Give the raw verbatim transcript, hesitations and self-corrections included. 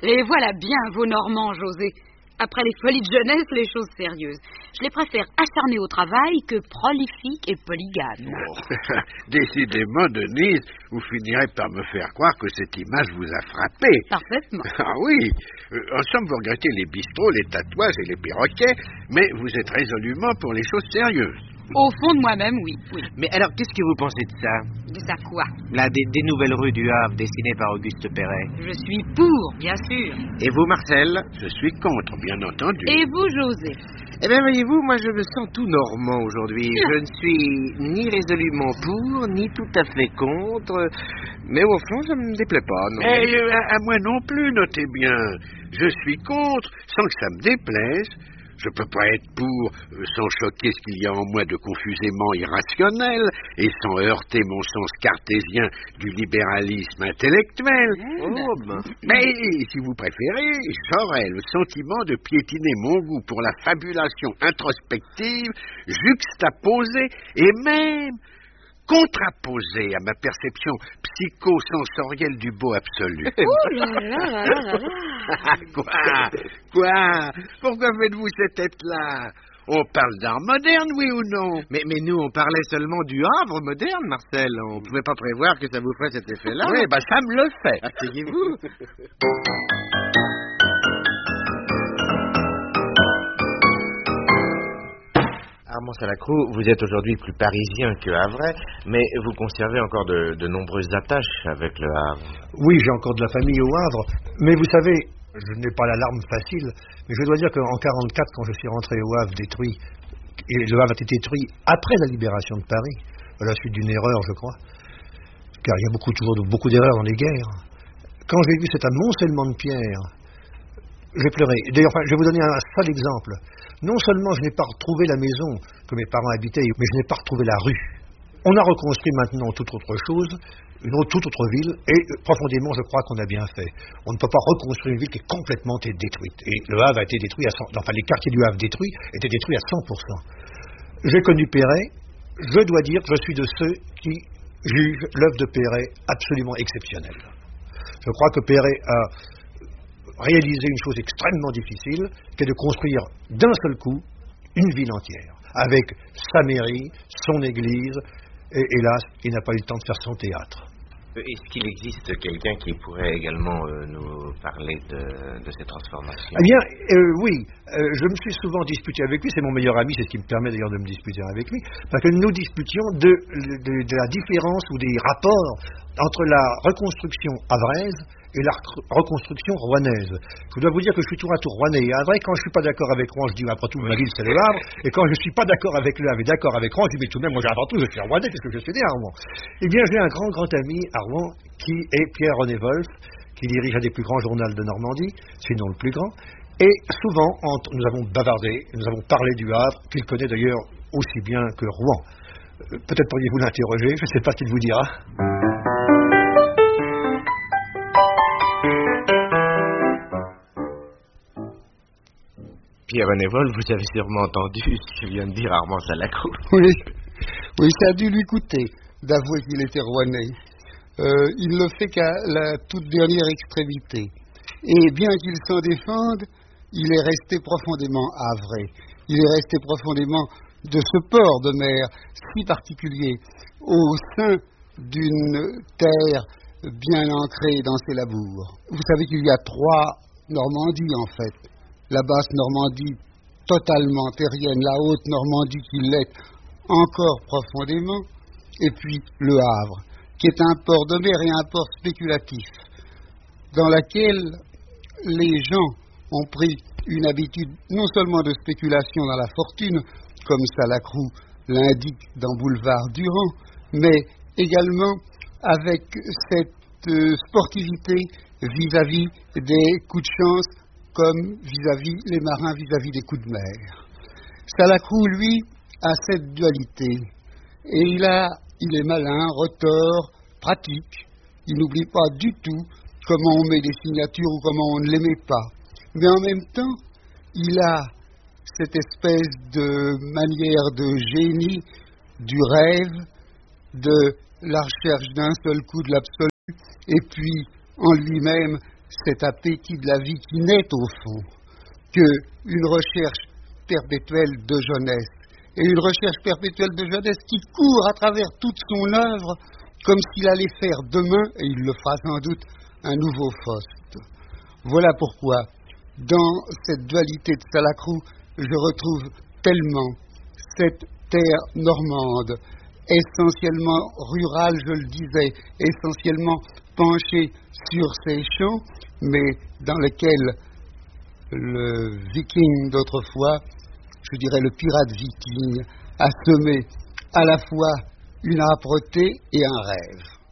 Les voilà bien, vos Normands, José. Après les folies de jeunesse, les choses sérieuses. Je les préfère acharnés au travail que prolifiques et polygames. Oh, décidément, Denise, vous finirez par me faire croire que cette image vous a frappé. Parfaitement. Ah oui, euh, en somme, vous regrettez les bistrots, les tatouages et les perroquets, mais vous êtes résolument pour les choses sérieuses. Au fond de moi-même, oui, oui. Mais alors, qu'est-ce que vous pensez de ça? De ça quoi? Là, des, des nouvelles rues du Havre dessinées par Auguste Perret. Je suis pour, bien sûr. Et vous, Marcel? Je suis contre, bien entendu. Et vous, José? Eh bien, voyez-vous, moi, je me sens tout normand aujourd'hui. Je ne suis ni résolument pour, ni tout à fait contre. Mais au fond, ça me déplaît pas, non? Mais euh, à, à moi non plus, notez bien. Je suis contre, sans que ça me déplaise. Je peux pas être pour euh, sans choquer ce qu'il y a en moi de confusément irrationnel et sans heurter mon sens cartésien du libéralisme intellectuel. Oh, ben. Mais si vous préférez, j'aurais le sentiment de piétiner mon goût pour la fabulation introspective, juxtaposée et même contraposée à ma perception psychosensorielle du beau absolu. Oh là là là là là. Quoi? Quoi? Pourquoi faites-vous cette tête-là? On parle d'art moderne, oui ou non? Mais, mais nous, on parlait seulement du Havre moderne, Marcel. On pouvait pas prévoir que ça vous ferait cet effet-là. Oui, bah ça me le fait. Asseyez-vous. Armand Salacrou, vous êtes aujourd'hui plus parisien que havrais, mais vous conservez encore de, de nombreuses attaches avec le Havre. Oui, j'ai encore de la famille au Havre, mais vous savez, je n'ai pas la larme facile, mais je dois dire qu'en quarante-quatre, quand je suis rentré au Havre détruit, et le Havre a été détruit après la libération de Paris, à la suite d'une erreur, je crois, car il y a beaucoup, toujours beaucoup d'erreurs dans les guerres. Quand j'ai vu cet amoncellement de pierres, j'ai pleuré. D'ailleurs, enfin, je vais vous donner un seul exemple. Non seulement je n'ai pas retrouvé la maison que mes parents habitaient, mais je n'ai pas retrouvé la rue. On a reconstruit maintenant toute autre chose, une autre, toute autre ville, et profondément, je crois qu'on a bien fait. On ne peut pas reconstruire une ville qui est complètement détruite. Et le Havre a été détruit à cent pour cent, enfin les quartiers du Havre détruits étaient détruits à cent pour cent. J'ai connu Perret, je dois dire que je suis de ceux qui jugent l'œuvre de Perret absolument exceptionnelle. Je crois que Perret a réaliser une chose extrêmement difficile, qui est de construire d'un seul coup une ville entière, avec sa mairie, son église, et hélas, il n'a pas eu le temps de faire son théâtre. Est-ce qu'il existe quelqu'un qui pourrait également euh, nous parler de, de ces transformations? Eh bien, euh, oui, euh, je me suis souvent disputé avec lui, c'est mon meilleur ami, c'est ce qui me permet d'ailleurs de me disputer avec lui, parce que nous disputions de, de, de la différence ou des rapports entre la reconstruction havraise et la reconstruction rouennaise. Je dois vous dire que je suis tour à tour rouennais et havrais. Quand je ne suis pas d'accord avec Rouen, je dis après tout ma ville c'est le Havre, et quand je ne suis pas d'accord avec le Havre et d'accord avec Rouen, je dis mais tout de même, moi avant tout je suis rouennais puisque je suis né à Rouen. Eh bien j'ai un grand grand ami à Rouen qui est Pierre-René Wolf, qui dirige un des plus grands journaux de Normandie, sinon le plus grand, et souvent entre, nous avons bavardé, nous avons parlé du Havre, qu'il connaît d'ailleurs aussi bien que Rouen. Euh, peut-être pourriez-vous l'interroger, je ne sais pas ce qu'il vous dira. Pierre-René Wolf, vous avez sûrement entendu ce que vient de dire Armand Salacrou. Oui, oui, ça a dû lui coûter d'avouer qu'il était rouennais. Euh, il le fait qu'à la toute dernière extrémité. Et bien qu'il s'en défende, il est resté profondément havrais. Il est resté profondément de ce port de mer si particulier au sein d'une terre bien ancrée dans ses labours. Vous savez qu'il y a trois Normandies en fait. La basse Normandie totalement terrienne, la haute Normandie qui l'est encore profondément, et puis le Havre, qui est un port de mer et un port spéculatif, dans laquelle les gens ont pris une habitude non seulement de spéculation dans la fortune, comme Salacrou l'indique dans Boulevard Durand, mais également avec cette euh, sportivité vis-à-vis des coups de chance, comme vis-à-vis les marins vis-à-vis des coups de mer. Salacrou, lui, a cette dualité. Et il, a, il est malin, retors, pratique. Il n'oublie pas du tout comment on met des signatures ou comment on ne les met pas. Mais en même temps, il a cette espèce de manière de génie, du rêve, de la recherche d'un seul coup de l'absolu, et puis en lui-même cet appétit de la vie qui n'est au fond qu'une recherche perpétuelle de jeunesse, et une recherche perpétuelle de jeunesse qui court à travers toute son œuvre comme s'il allait faire demain, et il le fera sans doute, un nouveau Faust. Voilà pourquoi, dans cette dualité de Salacrou, je retrouve tellement cette terre normande, essentiellement rurale, je le disais, essentiellement penchée sur ses champs, mais dans lequel le viking d'autrefois, je dirais le pirate viking, a semé à la fois une âpreté et un rêve.